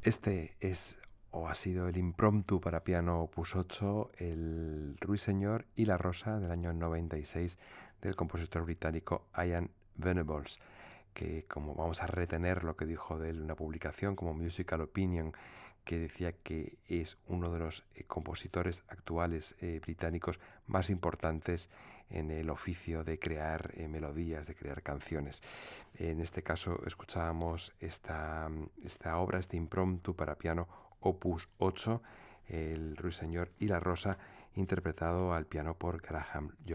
Este es o ha sido el impromptu para piano opus 8, el Ruiseñor y la Rosa del año 96 del compositor británico Ian Venables, que como vamos a retener lo que dijo de él en una publicación como Musical Opinion, que decía que es uno de los compositores actuales británicos más importantes en el oficio de crear melodías, de crear canciones. En este caso escuchábamos esta obra, este impromptu para piano opus 8, el Ruiseñor y la Rosa, interpretado al piano por Graham Jones.